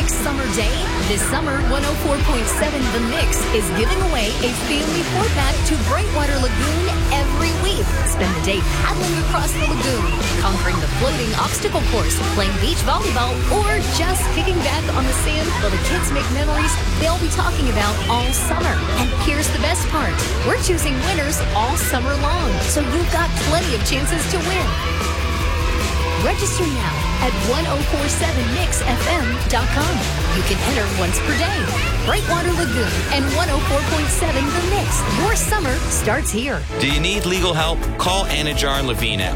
next summer day? This summer, 104.7 The Mix is giving away a family 4-pack to Brightwater Lagoon every week. Spend the day paddling across the lagoon, conquering the floating obstacle course, playing beach volleyball, or just kicking back on the sand while the kids make memories they'll be talking about all summer. And here's the best part. We're choosing winners all summer long, so you've got plenty of chances to win. Register now at 1047mixfm.com. You can enter once per day. Brightwater Lagoon and 104.7 The Mix. Your summer starts here. Do you need legal help? Call Anajar and Levine at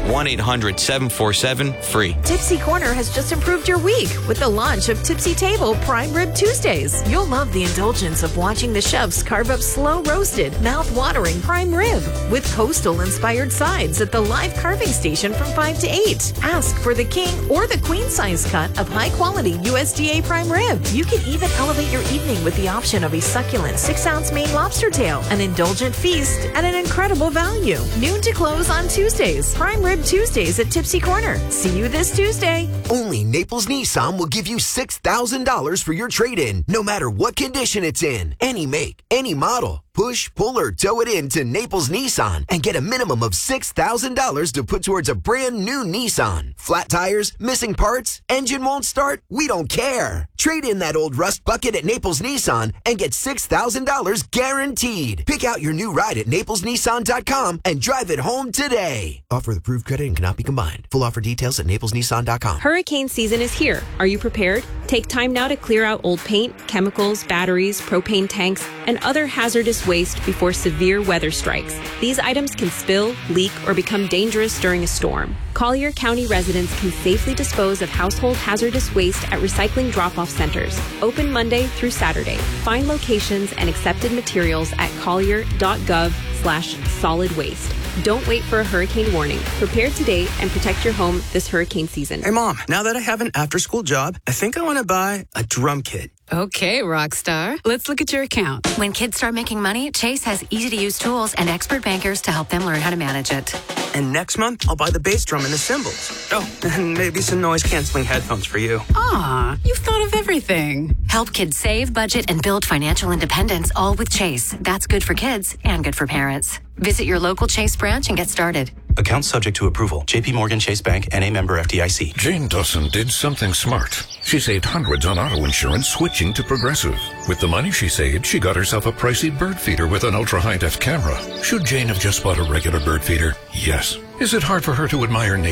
1-800-747-FREE. Tipsy Corner has just improved your week with the launch of Tipsy Table Prime Rib Tuesdays. You'll love the indulgence of watching the chefs carve up slow roasted, mouth-watering prime rib with coastal-inspired sides at the live carving station from 5 to 8. Ask for the king or the queen size cut of high-quality USDA prime rib. You can even elevate your evening with the option of a succulent 6-ounce Maine lobster tail, an indulgent feast at an incredible value. Noon to close on Tuesdays. Prime Rib Tuesdays at Tipsy Corner. See you this Tuesday. Only Naples Nissan will give you $6,000 for your trade-in, no matter what condition it's in. Any make, any model. Push, pull, or tow it in to Naples Nissan and get a minimum of $6,000 to put towards a brand new Nissan. Flat tires, missing parts, engine won't start? We don't care. Trade in that old rust bucket at Naples Nissan and get $6,000 guaranteed. Pick out your new ride at naplesnissan.com and drive it home today. Offer with approved credit and cannot be combined. Full offer details at naplesnissan.com. Hurricane season is here. Are you prepared? Take time now to clear out old paint, chemicals, batteries, propane tanks, and other hazardous waste before severe weather strikes. These items can spill, leak, or become dangerous during a storm. Collier County residents can safely dispose of household hazardous waste at recycling drop-off centers. Open Monday through Saturday. Find locations and accepted materials at collier.gov/solid waste. Don't wait for a hurricane warning. Prepare today and protect your home this hurricane season. Hey, Mom, now that I have an after-school job, I think I want to buy a drum kit. Okay, Rockstar. Let's look at your account. When kids start making money, Chase has easy-to-use tools and expert bankers to help them learn how to manage it. And next month, I'll buy the bass drum and the cymbals. Oh, and maybe some noise-canceling headphones for you. Aw, you've thought of everything. Help kids save, budget, and build financial independence, all with Chase. That's good for kids and good for parents. Visit your local Chase branch and get started. Account subject to approval. J.P. Morgan Chase Bank and a member FDIC. Jane Dawson did something smart. She saved hundreds on auto insurance switching to Progressive. With the money she saved, she got herself a pricey bird feeder with an ultra-high-def camera. Should Jane have just bought a regular bird feeder? Yes. Is it hard for her to admire nature?